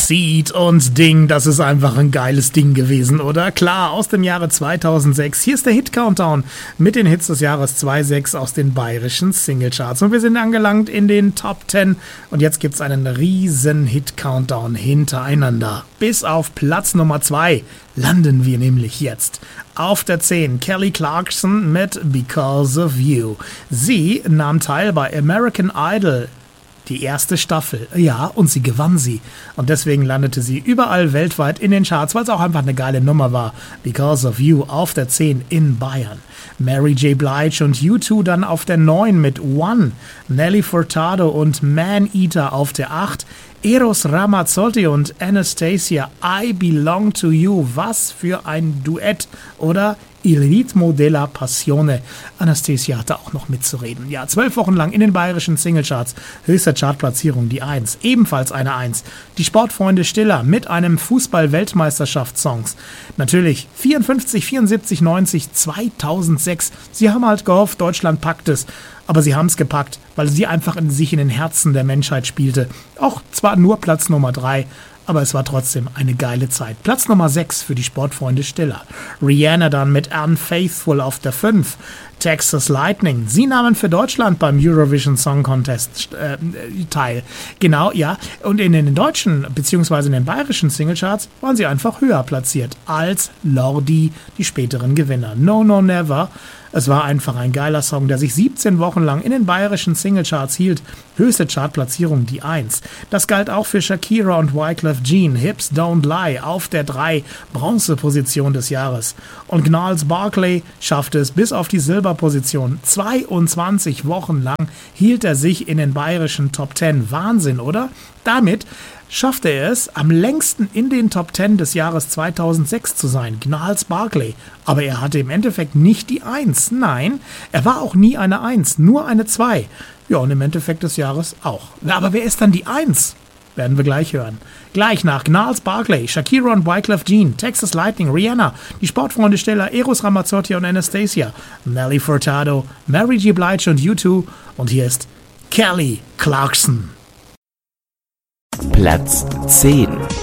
Seed und Ding, das ist einfach ein geiles Ding gewesen, oder? Klar, aus dem Jahre 2006. Hier ist der Hit-Countdown mit den Hits des Jahres 2006 aus den bayerischen Singlecharts. Und wir sind angelangt in den Top 10 und jetzt gibt's einen riesen Hit-Countdown hintereinander. Bis auf Platz Nummer 2 landen wir nämlich jetzt. Auf der 10 Kelly Clarkson mit Because of You. Sie nahm teil bei American Idol. Die erste Staffel, ja, und sie gewann sie. Und deswegen landete sie überall weltweit in den Charts, weil es auch einfach eine geile Nummer war. Because of You auf der 10 in Bayern. Mary J. Blige und U2 dann auf der 9 mit One. Nelly Furtado und Man Eater auf der 8. Eros Ramazzotti und Anastasia, I Belong to You. Was für ein Duett, oder? Il ritmo della passione. Anastasia hatte auch noch mitzureden. Ja, 12 Wochen lang in den bayerischen Singlecharts. Höchste Chartplatzierung die 1. Ebenfalls eine 1. Die Sportfreunde Stiller mit einem Fußball-Weltmeisterschaftssongs. Natürlich 54, 74, 90, 2006. Sie haben halt gehofft, Deutschland packt es. Aber sie haben es gepackt, weil sie einfach sich in den Herzen der Menschheit spielte. Auch zwar nur Platz Nummer 3, aber es war trotzdem eine geile Zeit. Platz Nummer 6 für die Sportfreunde Stiller. Rihanna dann mit Unfaithful auf der 5. Texas Lightning. Sie nahmen für Deutschland beim Eurovision Song Contest teil. Genau, ja. Und in den deutschen bzw. in den bayerischen Singlecharts waren sie einfach höher platziert als Lordi, die späteren Gewinner. No, no, never. Es war einfach ein geiler Song, der sich 17 Wochen lang in den bayerischen Singlecharts hielt. Höchste Chartplatzierung die 1. Das galt auch für Shakira und Wyclef Jean. Hips Don't Lie auf der 3. Bronzeposition des Jahres. Und Gnarls Barkley schaffte es bis auf die Silberposition. 22 Wochen lang hielt er sich in den bayerischen Top 10. Wahnsinn, oder? Damit schaffte er es, am längsten in den Top 10 des Jahres 2006 zu sein, Gnarls Barkley. Aber er hatte im Endeffekt nicht die 1. Nein, er war auch nie eine 1, nur eine 2. Ja, und im Endeffekt des Jahres auch. Aber wer ist dann die 1? Werden wir gleich hören. Gleich nach Gnarls Barkley, Shakira und Wyclef Jean, Texas Lightning, Rihanna, die Sportfreunde Stiller, Eros Ramazzotti und Anastasia, Nelly Furtado, Mary J. Blige und U2. Und hier ist Kelly Clarkson. Platz 10.